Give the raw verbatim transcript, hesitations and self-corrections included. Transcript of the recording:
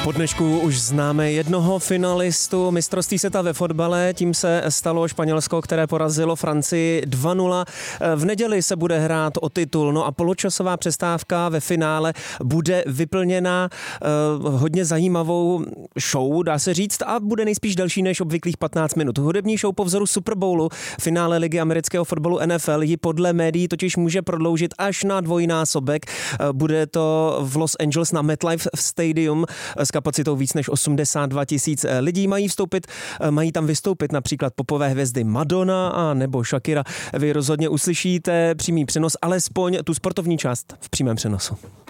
Po dnešku už známe jednoho finalistu mistrovství světa ve fotbale, tím se stalo Španělsko, které porazilo Francii dva nula. V neděli se bude hrát o titul, no a poločasová přestávka ve finále bude vyplněna uh, hodně zajímavou show, dá se říct, a bude nejspíš delší než obvyklých patnáct minut. Hudební show po vzoru Super Bowlu, finále ligy amerického fotbalu N F L, ji podle médií totiž může prodloužit až na dvojnásobek. Uh, bude to v Los Angeles na MetLife Stadium s kapacitou víc než osmdesát dva tisíc lidí. Mají vstoupit, mají tam vystoupit například popové hvězdy Madonna a nebo Shakira. Vy rozhodně uslyšíte přímý přenos, alespoň tu sportovní část v přímém přenosu.